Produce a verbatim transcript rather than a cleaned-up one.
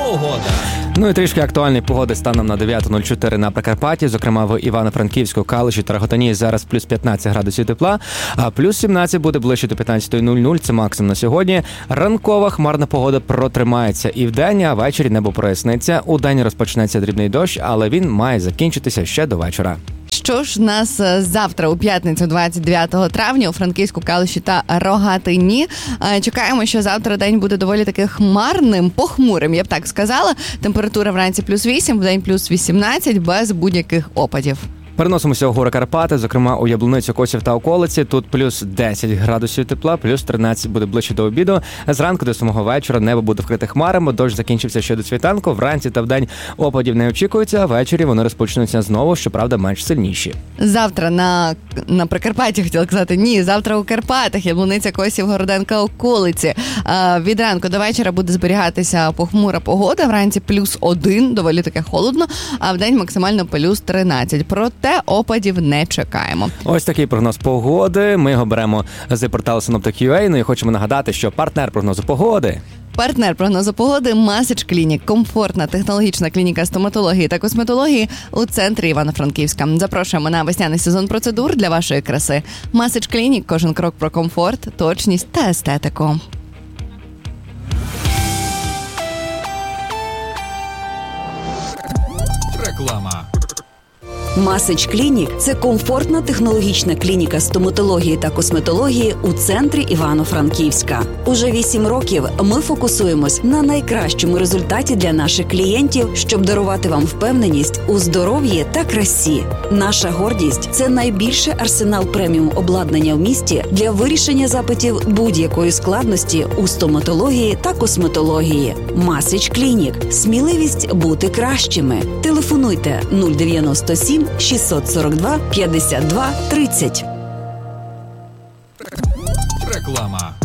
Погода. Ну і трішки актуальної погоди станом на дев'ята нуль чотири на Прикарпатті, зокрема в Івано-Франківську, Калуші та Рогатині зараз плюс п'ятнадцять градусів тепла, а плюс сімнадцять буде ближче до п'ятнадцята нуль нуль, це максимум на сьогодні. Ранкова хмарна погода протримається і вдень, а ввечері небо проясниться. Удень розпочнеться дрібний дощ, але він має закінчитися ще до вечора. Що ж нас завтра у п'ятницю двадцять дев'ятого травня у Франківську, Калуші та Рогатині. Чекаємо, що завтра день буде доволі таки хмарним, похмурим, я б так сказала. Температура вранці плюс вісім, вдень плюс вісімнадцять, без будь-яких опадів. Переносимося у гори Карпати, зокрема у Яблуницю, Косів та околиці. Тут плюс десять градусів тепла, плюс тринадцять буде ближче до обіду. Зранку до самого вечора небо буде вкрите хмарами, дощ закінчився ще до світанку. Вранці та вдень опадів не очікується, а ввечері вони розпочнуться знову, щоправда, менш сильніші. Завтра на, на Прикарпатті, хотіла казати, ні, завтра у Карпатах, Яблуниця, Косів, Городенка, околиці. А, від ранку до вечора буде зберігатися похмура погода, вранці плюс один, доволі таке холодно, а вдень максимально плюс тринадцять. Проте опадів не чекаємо. Ось такий прогноз погоди. Ми його беремо з порталу Синоптик точка ю а. Ну і хочемо нагадати, що партнер прогнозу погоди – партнер прогнозу погоди Масич Клінік. Комфортна технологічна клініка стоматології та косметології у центрі Івано-Франківська. Запрошуємо на весняний сезон процедур для вашої краси. Масич Клінік. Кожен крок про комфорт, точність та естетику. Реклама. Масич Клінік – це комфортна технологічна клініка стоматології та косметології у центрі Івано-Франківська. Уже вісім років ми фокусуємось на найкращому результаті для наших клієнтів, щоб дарувати вам впевненість у здоров'ї та красі. Наша гордість – це найбільший арсенал преміум обладнання в місті для вирішення запитів будь-якої складності у стоматології та косметології. Масич Клінік – сміливість бути кращими. Телефонуйте нуль дев'яносто сім шістсот сорок два п'ятдесят два тридцять. Реклама.